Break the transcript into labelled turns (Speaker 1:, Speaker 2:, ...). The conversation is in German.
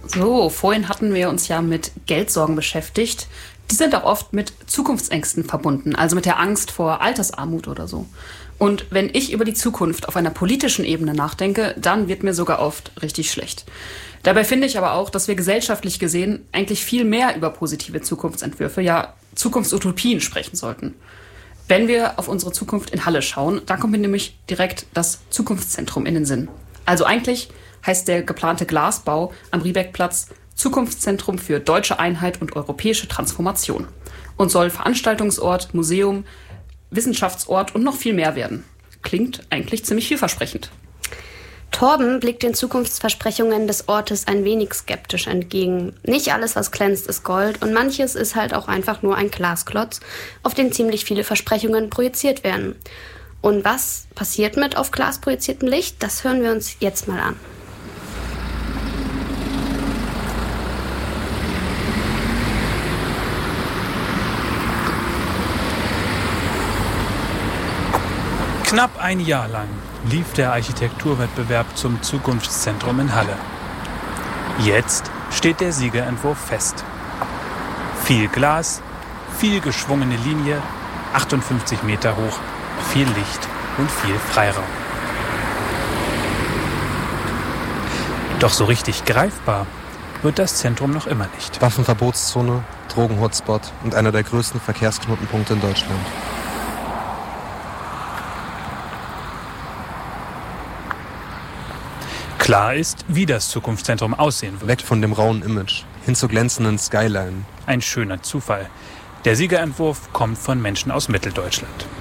Speaker 1: So, vorhin hatten wir uns ja mit Geldsorgen beschäftigt. Die sind auch oft mit Zukunftsängsten verbunden, also mit der Angst vor Altersarmut oder so. Und wenn ich über die Zukunft auf einer politischen Ebene nachdenke, dann wird mir sogar oft richtig schlecht. Dabei finde ich aber auch, dass wir gesellschaftlich gesehen eigentlich viel mehr über positive Zukunftsentwürfe, ja Zukunftsutopien sprechen sollten. Wenn wir auf unsere Zukunft in Halle schauen, dann kommt mir nämlich direkt das Zukunftszentrum in den Sinn. Also eigentlich heißt der geplante Glasbau am Riebeckplatz Zukunftszentrum für deutsche Einheit und europäische Transformation und soll Veranstaltungsort, Museum, Wissenschaftsort und noch viel mehr werden. Klingt eigentlich ziemlich vielversprechend.
Speaker 2: Torben blickt den Zukunftsversprechungen des Ortes ein wenig skeptisch entgegen. Nicht alles, was glänzt, ist Gold und manches ist halt auch einfach nur ein Glasklotz, auf den ziemlich viele Versprechungen projiziert werden. Und was passiert mit auf Glas projiziertem Licht? Das hören wir uns jetzt mal an.
Speaker 3: Knapp ein Jahr lang lief der Architekturwettbewerb zum Zukunftszentrum in Halle. Jetzt steht der Siegerentwurf fest. Viel Glas, viel geschwungene Linie, 58 Meter hoch, viel Licht und viel Freiraum. Doch so richtig greifbar wird das Zentrum noch immer nicht.
Speaker 4: Waffenverbotszone, Drogenhotspot und einer der größten Verkehrsknotenpunkte in Deutschland.
Speaker 3: Klar ist, wie das Zukunftszentrum aussehen wird.
Speaker 4: Weg von dem rauen Image, hin zur glänzenden Skyline.
Speaker 3: Ein schöner Zufall. Der Siegerentwurf kommt von Menschen aus Mitteldeutschland.